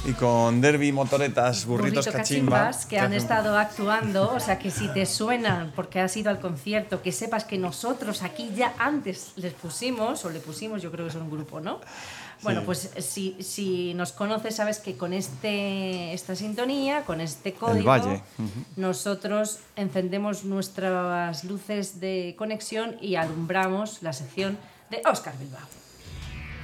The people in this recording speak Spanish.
y con Derby, Motoretas, Burritos Cachimba, que han estado actuando. O sea, que si te suenan porque has ido al concierto, que sepas que nosotros aquí ya antes les pusimos, o le pusimos, yo creo que son un grupo, ¿no? Bueno, sí. pues si nos conoces, sabes que con esta sintonía, con este código, El Valle. nosotros encendemos nuestras luces de conexión y alumbramos la sección de Óscar Bilbao.